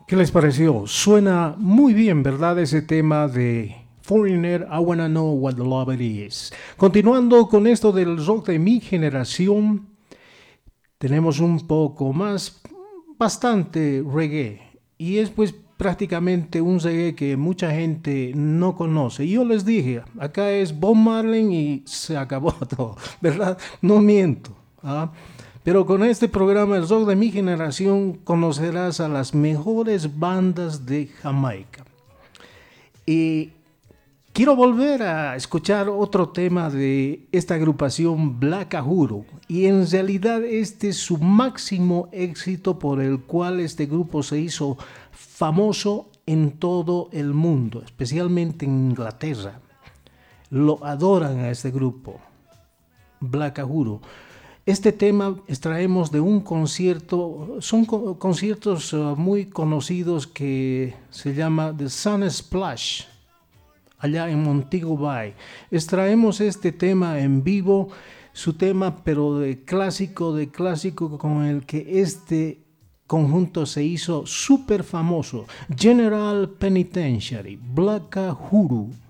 ¿Qué les pareció? Suena muy bien, ¿verdad? Ese tema de Foreigner, I Wanna Know What the Love Is. Continuando con esto del rock de mi generación, tenemos un poco más, bastante reggae. Y es pues prácticamente un reggae que mucha gente no conoce. Y yo les dije, acá es Bob Marley y se acabó todo, ¿verdad? No miento. ¿Ah? Pero con este programa, el rock de mi generación, conocerás a las mejores bandas de Jamaica. Y quiero volver a escuchar otro tema de esta agrupación Black Uhuru. Y en realidad este es su máximo éxito por el cual este grupo se hizo famoso en todo el mundo, especialmente en Inglaterra. Lo adoran a este grupo, Black Uhuru. Este tema extraemos de un concierto, son conciertos muy conocidos que se llama The Sun Splash, allá en Montego Bay. Extraemos este tema en vivo, su tema pero de clásico con el que este conjunto se hizo súper famoso, General Penitentiary, Black Uhuru.